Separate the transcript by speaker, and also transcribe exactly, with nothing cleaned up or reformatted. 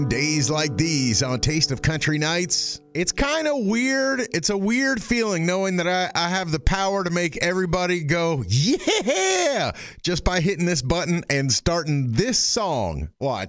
Speaker 1: Days like these on Taste of Country Nights, it's kind of weird. It's a weird feeling knowing that I, I have the power to make everybody go, yeah, just by hitting this button and starting this song. Watch.